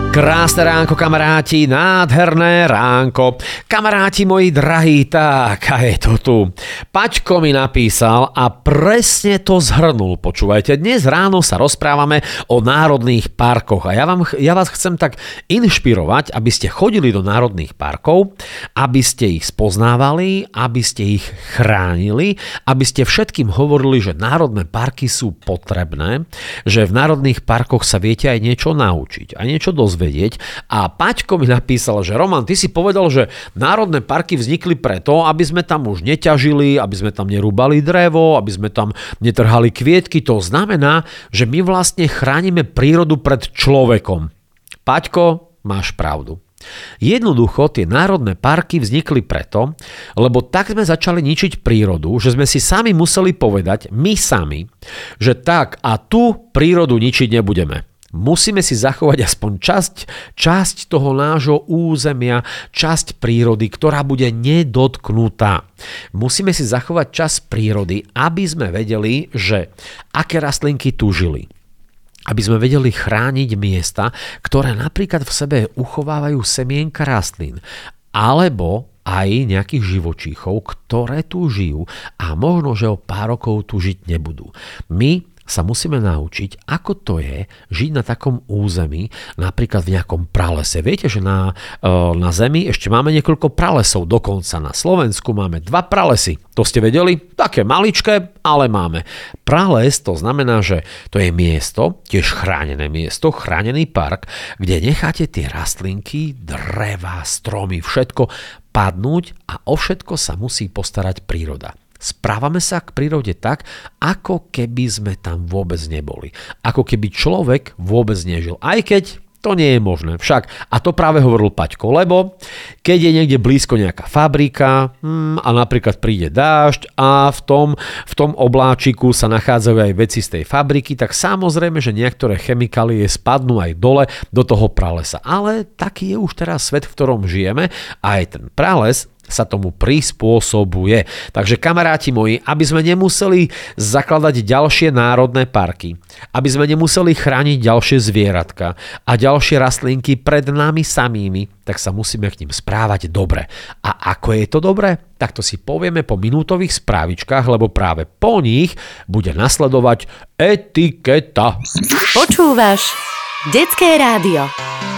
Krásne ránko, kamaráti, nádherné ránko. Kamaráti moji drahí, tak a je to tu. Paťko mi napísal a presne to zhrnul. Počúvajte, dnes ráno sa rozprávame o národných parkoch a ja vás chcem tak inšpirovať, aby ste chodili do národných parkov, aby ste ich spoznávali, aby ste ich chránili, aby ste všetkým hovorili, že národné parky sú potrebné, že v národných parkoch sa viete aj niečo naučiť, aj niečo dozvedieť. A Paťko mi napísal, že Roman, ty si povedal, že národné parky vznikli preto, aby sme tam už neťažili, aby sme tam nerúbali drevo, aby sme tam netrhali kvietky. To znamená, že my vlastne chránime prírodu pred človekom. Paťko, máš pravdu. Jednoducho tie národné parky vznikli preto, lebo tak sme začali ničiť prírodu, že sme si sami museli povedať, my sami, že tak a tu prírodu ničiť nebudeme. Musíme si zachovať aspoň časť toho nášho územia, časť prírody, ktorá bude nedotknutá. Musíme si zachovať časť prírody, aby sme vedeli, že aké rastlinky tu žili. Aby sme vedeli chrániť miesta, ktoré napríklad v sebe uchovávajú semienka rastlín. Alebo aj nejakých živočíchov, ktoré tu žijú a možno, že o pár rokov tu žiť nebudú. My sa musíme naučiť, ako to je žiť na takom území, napríklad v nejakom pralese. Viete, že na Zemi ešte máme niekoľko pralesov, dokonca na Slovensku máme 2 pralesy. To ste vedeli? Také maličké, ale máme. Prales to znamená, že to je miesto, tiež chránené miesto, chránený park, kde necháte tie rastlinky, dreva, stromy, všetko padnúť a o všetko sa musí postarať príroda. Správame sa k prírode tak, ako keby sme tam vôbec neboli. Ako keby človek vôbec nežil. Aj keď to nie je možné. Však, a to práve hovoril Paťko, lebo keď je niekde blízko nejaká fabrika a napríklad príde dážď a v tom obláčiku sa nachádzajú aj veci z tej fabriky, tak samozrejme, že niektoré chemikálie spadnú aj dole do toho pralesa. Ale taký je už teraz svet, v ktorom žijeme a aj ten prales sa tomu prispôsobuje. Takže kamaráti moji, aby sme nemuseli zakladať ďalšie národné parky, aby sme nemuseli chrániť ďalšie zvieratka a ďalšie rastlinky pred nami samými, tak sa musíme k ním správať dobre. A ako je to dobre? Tak to si povieme po minútových správičkách, lebo práve po nich bude nasledovať etiketa. Počúvaš Detské rádio.